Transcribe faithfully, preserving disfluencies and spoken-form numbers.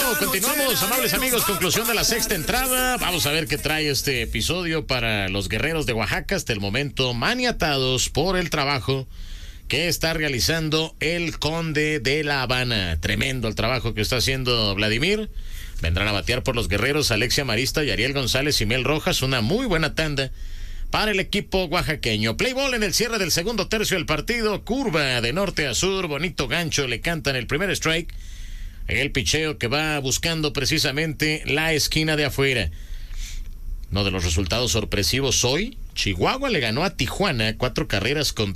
continuamos, amables amigos, conclusión de la sexta entrada. Vamos a ver qué trae este episodio para los guerreros de Oaxaca, hasta el momento maniatados por el trabajo que está realizando el Conde de La Habana. Tremendo el trabajo que está haciendo Vladimir. Vendrán a batear por los guerreros Alexia Marista y Ariel González y Mel Rojas. Una muy buena tanda para el equipo oaxaqueño. Play ball en el cierre del segundo tercio del partido. Curva de norte a sur. Bonito gancho. Le cantan el primer strike. El picheo que va buscando precisamente la esquina de afuera. Uno de los resultados sorpresivos hoy. Chihuahua le ganó a Tijuana cuatro carreras contra